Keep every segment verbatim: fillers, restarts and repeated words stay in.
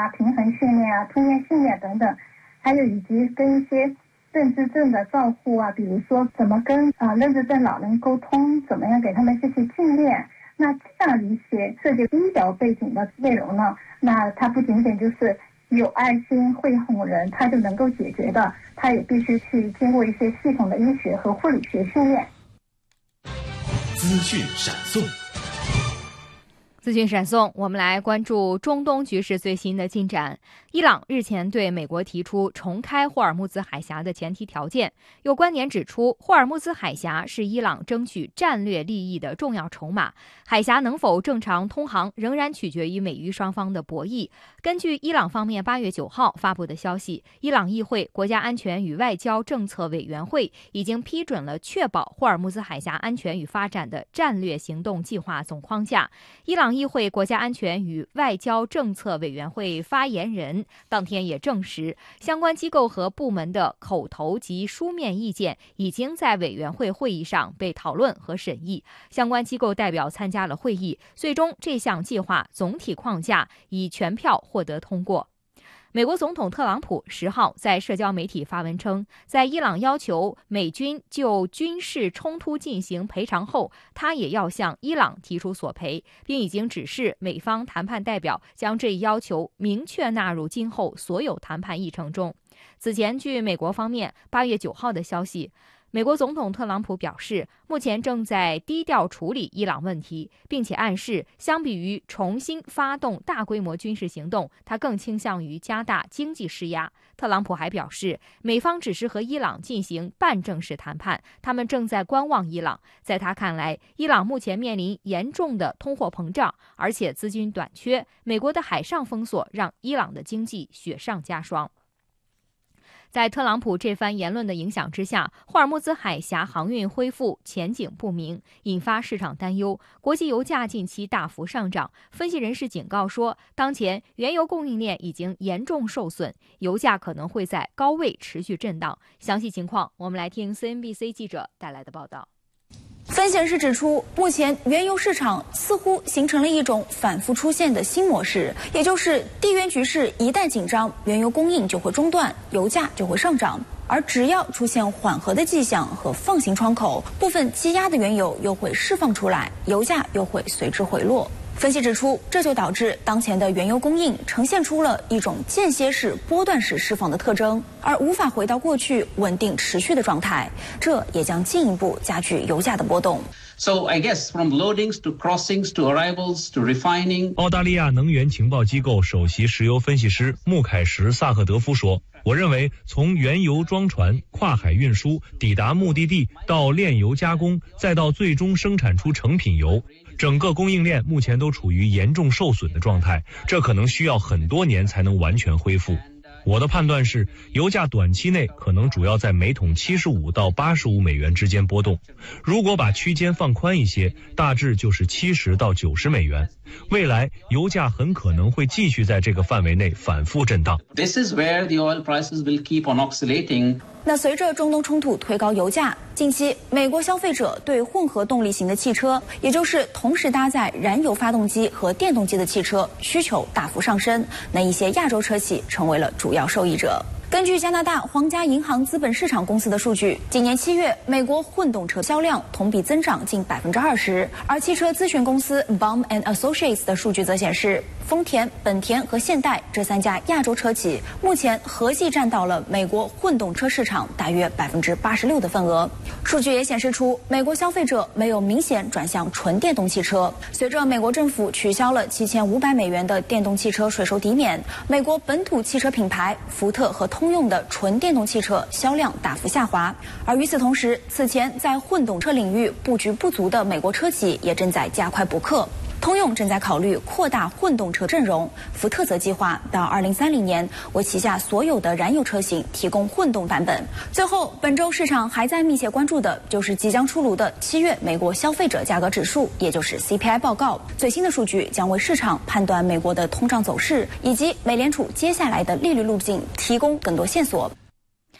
啊、平衡训练啊、吞咽训练等等，还有以及跟一些认知症的照护啊，比如说怎么跟啊、呃、认知症老人沟通，怎么样给他们这些训练。那这样一些涉及医疗背景的内容呢，那它不仅仅就是有爱心会哄人，它就能够解决的，它也必须去经过一些系统的医学和护理学训练。 资讯闪送。 资讯闪送，我们来关注中东局势最新的进展。伊朗日前对美国提出重开霍尔木兹海峡的前提条件。有观点指出，霍尔木兹海峡是伊朗争取战略利益的重要筹码，海峡能否正常通航仍然取决于美伊双方的博弈。根据伊朗方面八月九号发布的消息，伊朗议会国家安全与外交政策委员会已经批准了确保霍尔木兹海峡安全与发展的战略行动计划总框架。伊朗议会国家安全与外交政策委员会发言人当天也证实，相关机构和部门的口头及书面意见已经在委员会会议上被讨论和审议，相关机构代表参加了会议，最终这项计划总体框架以全票获得通过。美国总统特朗普十号在社交媒体发文称，在伊朗要求美军就军事冲突进行赔偿后，他也要向伊朗提出索赔，并已经指示美方谈判代表将这一要求明确纳入今后所有谈判议程中。此前，据美国方面八月九号的消息，美国总统特朗普表示，目前正在低调处理伊朗问题，并且暗示，相比于重新发动大规模军事行动，他更倾向于加大经济施压。特朗普还表示，美方只是和伊朗进行半正式谈判，他们正在观望伊朗。在他看来，伊朗目前面临严重的通货膨胀，而且资金短缺，美国的海上封锁让伊朗的经济雪上加霜。在特朗普这番言论的影响之下，霍尔木兹海峡航运恢复前景不明，引发市场担忧。国际油价近期大幅上涨，分析人士警告说，当前原油供应链已经严重受损，油价可能会在高位持续震荡。详细情况，我们来听 C N B C 记者带来的报道。 分析人士指出，目前原油市场似乎形成了一种反复出现的新模式，也就是地缘局势一旦紧张，原油供应就会中断，油价就会上涨。而只要出现缓和的迹象和放行窗口，部分积压的原油又会释放出来，油价又会随之回落。分析指出，这就导致当前的原油供应呈现出了一种间歇式、波段式释放的特征，而无法回到过去稳定持续的状态，这也将进一步加剧油价的波动。 So I guess from loadings to crossings to arrivals to refining。 澳大利亚能源情报机构首席石油分析师穆凯什·萨赫德夫说，我认为从原油装船、跨海运输、抵达目的地到炼油加工，再到最终生产出成品油，整个供应链目前都处于严重受损的状态，这可能需要很多年才能完全恢复。我的判断是，油价短期内可能主要在每桶七十五到八十五美元之间波动。如果把区间放宽一些，大致就是七十到九十美元。未来油价很可能会继续在这个范围内反复震荡。 This is where the oil prices will keep on oscillating。 那随着中东冲突推高油价，近期美国消费者对混合动力型的汽车，也就是同时搭载燃油发动机和电动机的汽车需求大幅上升，那一些亚洲车企成为了主要受益者。根据加拿大皇家银行资本市场公司的数据，今年七月美国混动车销量同比增长近百分之二十，而汽车咨询公司 Baum and Associates 的数据则显示，丰田、本田和现代这三家亚洲车企目前合计占到了美国混动车市场大约百分之八十六的份额。数据也显示出，美国消费者没有明显转向纯电动汽车。随着美国政府取消了七千五百美元的电动汽车税收抵免，美国本土汽车品牌福特和通用的纯电动汽车销量大幅下滑。而与此同时，此前在混动车领域布局不足的美国车企也正在加快补课。通用正在考虑扩大混动车阵容，福特则计划到二零三零年为旗下所有的燃油车型提供混动版本。最后，本周市场还在密切关注的就是即将出炉的七月美国消费者价格指数，也就是 C P I 报告。最新的数据将为市场判断美国的通胀走势以及美联储接下来的利率路径提供更多线索。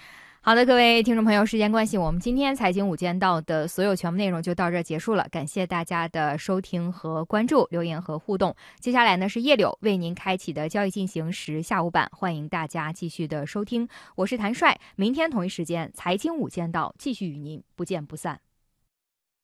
好的，各位听众朋友，时间关系，我们今天财经午间到的所有全部内容就到这儿结束了，感谢大家的收听和关注、留言和互动。接下来呢是叶柳为您开启的交易进行时下午版，欢迎大家继续的收听，我是谭帅，明天同一时间财经午间到继续与您不见不散。